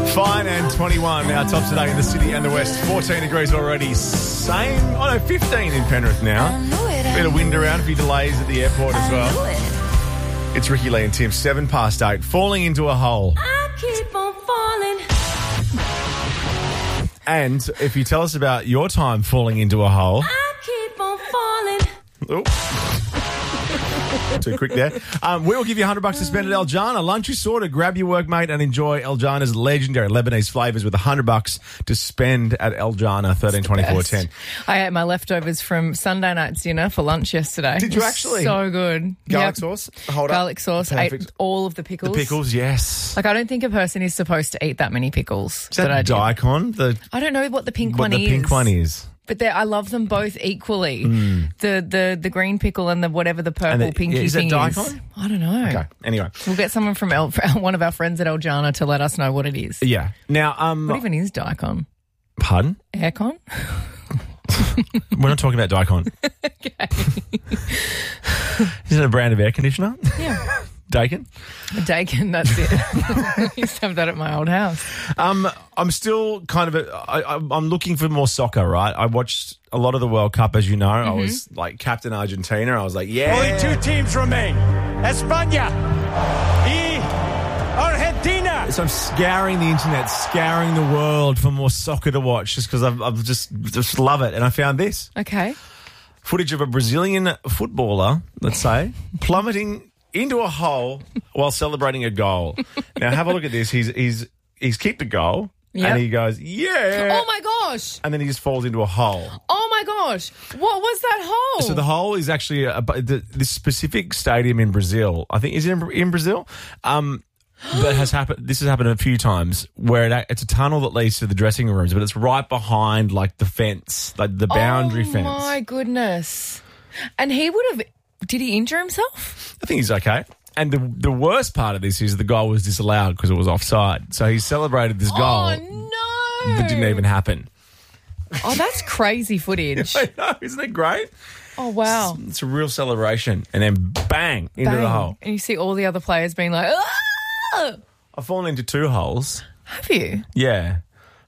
Fine and 21 now tops today in the city and the west. 14 degrees already. 15 in Penrith now. Bit of wind around, a few delays at the airport as well. It's Ricky Lee and Tim, 7 past 8, falling into a hole. I keep on falling. And if you tell us about your time falling into a hole. I keep on falling. Too quick there. We will give you $100 to spend at El Jannah. Lunch is sorted. Grab your workmate and enjoy El Jannah's legendary Lebanese flavours with $100 to spend at El Jannah, 13 24 10. I ate my leftovers from Sunday night's dinner for lunch yesterday. Did you actually? So good. Garlic sauce? Hold up. Garlic sauce. Perfect. Ate all of the pickles. The pickles, yes. Like, I don't think a person is supposed to eat that many pickles. Is that I did. daikon? I don't know what the pink What one the is. pink one is. But I love them both equally. The green pickle and the whatever the purple pinky is thing it daikon? is. I don't know. Okay, anyway. We'll get someone from one of our friends at El Jannah to let us know what it is. Yeah. Now, What even is daikon? pardon? Aircon? We're not talking about daikon. Okay. Is it a brand of air conditioner? Yeah. Dakin? Dakin, that's it. I used to have that at my old house. I'm still kind of I'm looking for more soccer, right? I watched a lot of the World Cup, as you know. I was like captain Argentina. I was like, yeah. Only 2 teams remain. España y Argentina. So I'm scouring the internet, scouring the world for more soccer to watch just because I've just love it. And I found this. Okay. Footage of a Brazilian footballer, let's say, plummeting into a hole while celebrating a goal. Now, have a look at this. He's kicked a goal and he goes, yeah. Oh, my gosh. And then he just falls into a hole. Oh, my gosh. What was that hole? So the hole is actually this specific stadium in Brazil. I think, is it in Brazil? That has happened. This has happened a few times where it's a tunnel that leads to the dressing rooms, but it's right behind like the fence, like the boundary fence. Oh, my goodness. And did he injure himself? I think he's okay. And the worst part of this is the goal was disallowed because it was offside. So he celebrated this goal Oh, no. that didn't even happen. Oh, that's crazy footage. I know, isn't it great? Oh, wow. It's a real celebration. And then bang, into the Bang. hole. And you see all the other players being like, ah! I've fallen into 2 holes. Have you? Yeah.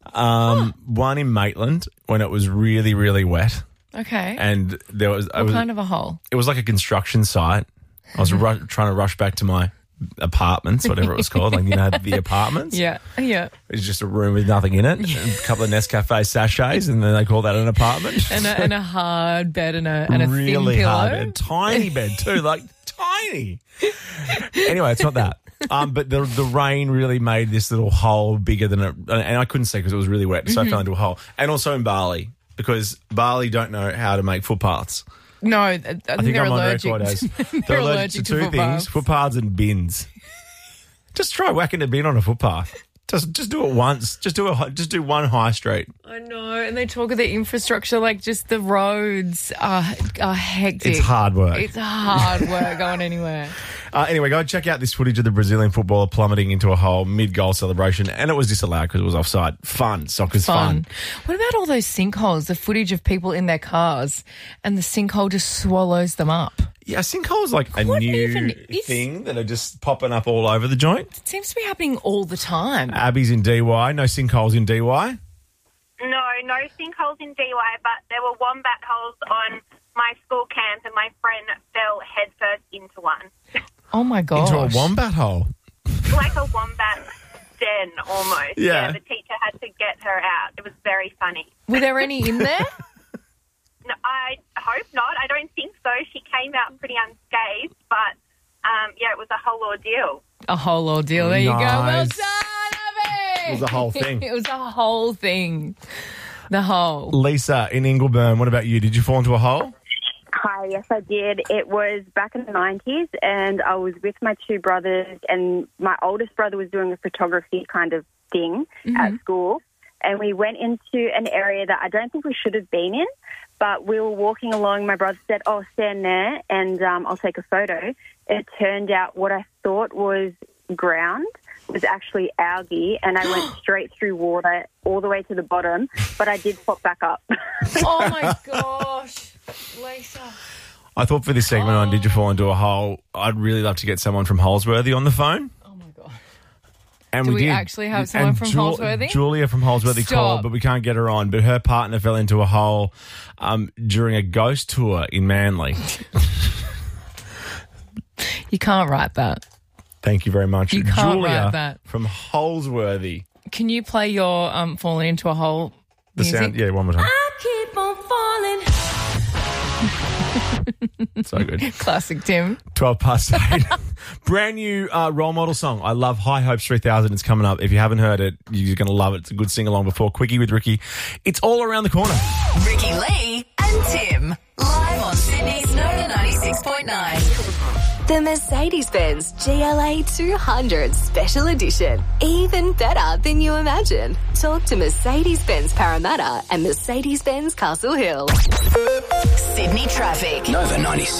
One in Maitland when it was really, really wet. Okay. And there was... What kind of a hole? It was like a construction site. I was trying to rush back to my apartments, whatever it was called. Like, you know, the apartments. Yeah. It was just a room with nothing in it, and a couple of Nescafe sachets, and then they call that an apartment. And a hard bed and a really thin pillow. hard bed. Tiny bed too, like tiny. Anyway, it's not that. But the rain really made this little hole bigger than it, and I couldn't see because it was really wet, so I fell into a hole. And also in Bali, because Bali don't know how to make footpaths. No, I think they're I'm on allergic. record as They're allergic to two footpaths. things: footpaths and bins. Just try whacking a bin on a footpath. Just do it once. Just do one high street. I know, and they talk of the infrastructure like just the roads are hectic. It's hard work. It's hard work going anywhere. Anyway, go check out this footage of the Brazilian footballer plummeting into a hole mid-goal celebration, and it was disallowed because it was offside. Fun. Soccer's fun. What about all those sinkholes, the footage of people in their cars, and the sinkhole just swallows them up? Yeah, sinkhole is like a What new even is- thing that are just popping up all over the joint. It seems to be happening all the time. Abby's in DY. No sinkholes in DY. No sinkholes in DY, but there were wombat holes on my school camp, and my friend fell headfirst into one. Oh, my gosh. Into a wombat hole. Like a wombat den, almost. Yeah. The teacher had to get her out. It was very funny. Were there any in there? No, I hope not. I don't think so. She came out pretty unscathed, but, it was a whole ordeal. A whole ordeal. There you go. Well Nice. done, Abby. It was a whole thing. It was a whole thing. The whole. Lisa in Ingleburn, what about you? Did you fall into a hole? Hi, yes, I did. It was back in the 90s, and I was with my 2 brothers, and my oldest brother was doing a photography kind of thing at school, and we went into an area that I don't think we should have been in, but we were walking along. My brother said, "Oh, stand there, and I'll take a photo." It turned out what I thought was ground was actually algae, and I went straight through water all the way to the bottom, but I did pop back up. Oh, my gosh. Lisa. I thought for this segment on Did You Fall Into a Hole, I'd really love to get someone from Holsworthy on the phone. Oh, my God. And Do we did. actually have someone And from Holsworthy? Julia from Holsworthy Stop. called, but we can't get her on. But her partner fell into a hole during a ghost tour in Manly. You can't write that. Thank you very much. You can't Julia write that. from Holsworthy. Can you play your falling into a hole The music? sound, yeah, one more time. I keep on falling. So good. Classic Tim. 12 past 8. Brand new role model song. I love High Hopes 3000. It's coming up. If you haven't heard it, you're going to love it. It's a good sing-along before Quickie with Ricky. It's all around the corner. Ricky Lee and Tim. Live on Sydney's Nova 96.9. The Mercedes-Benz GLA 200 Special Edition. Even better than you imagine. Talk to Mercedes-Benz Parramatta and Mercedes-Benz Castle Hill. Sydney traffic. Nova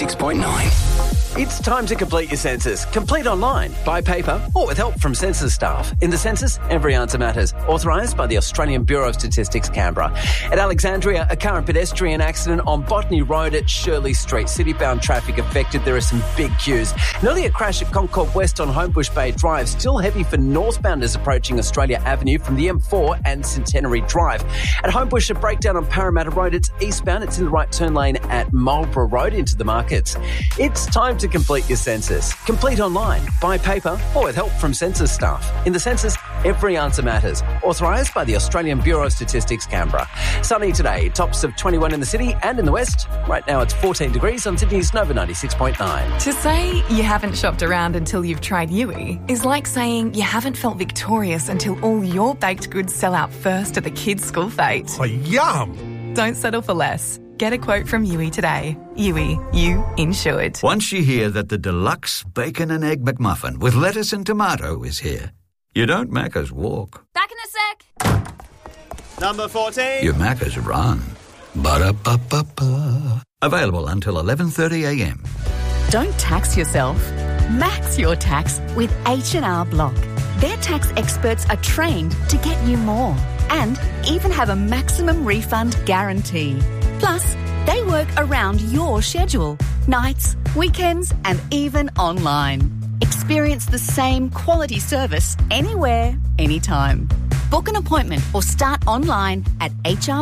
96.9. It's time to complete your census. Complete online, by paper, or with help from census staff. In the census, every answer matters. Authorised by the Australian Bureau of Statistics, Canberra. At Alexandria, a car and pedestrian accident on Botany Road at Shirley Street. City-bound traffic affected. There are some big queues. An earlier crash at Concord West on Homebush Bay Drive. Still heavy for northbounders approaching Australia Avenue from the M4 and Centenary Drive. At Homebush, a breakdown on Parramatta Road. It's eastbound. It's in the right turn lane at Marlborough Road into the markets. It's time to complete your census. Complete online, by paper, or with help from census staff. In the census, every answer matters. Authorised by the Australian Bureau of Statistics, Canberra. Sunny today, tops of 21 in the city and in the west. Right now it's 14 degrees on Sydney's Nova 96.9. To say you haven't shopped around until you've tried Yui is like saying you haven't felt victorious until all your baked goods sell out first at the kids' school fete. Oh, yum! Don't settle for less. Get a quote from Yui today. Yui, you insured. Once you hear that the deluxe bacon and egg McMuffin with lettuce and tomato is here, you don't Macca's walk. Back in a sec. Number 14. You Macca's run. Ba-da-ba-ba-ba. Available until 11:30am. Don't tax yourself. Max your tax with H&R Block. Their tax experts are trained to get you more and even have a maximum refund guarantee. Plus, they work around your schedule, nights, weekends, and even online. Experience the same quality service anywhere, anytime. Book an appointment or start online at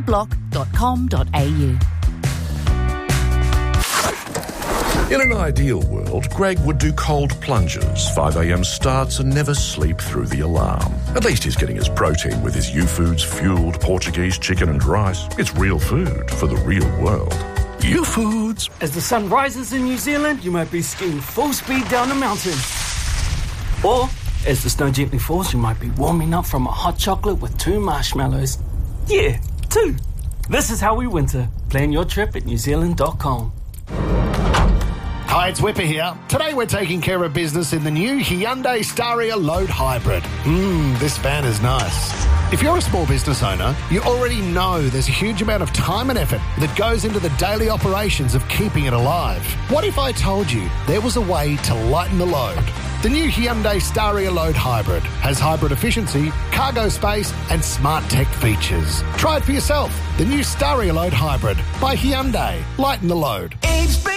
hrblock.com.au. In an ideal world, Greg would do cold plunges, 5am starts and never sleep through the alarm. At least he's getting his protein with his U-Foods fueled Portuguese chicken and rice. It's real food for the real world. U-Foods. As the sun rises in New Zealand, you might be skiing full speed down a mountain. Or, as the snow gently falls, you might be warming up from a hot chocolate with 2 marshmallows. Yeah, 2. This is how we winter. Plan your trip at newzealand.com. Hi, it's Whipper here. Today we're taking care of business in the new Hyundai Staria Load Hybrid. This van is nice. If you're a small business owner, you already know there's a huge amount of time and effort that goes into the daily operations of keeping it alive. What if I told you there was a way to lighten the load? The new Hyundai Staria Load Hybrid has hybrid efficiency, cargo space and smart tech features. Try it for yourself. The new Staria Load Hybrid by Hyundai. Lighten the load. It's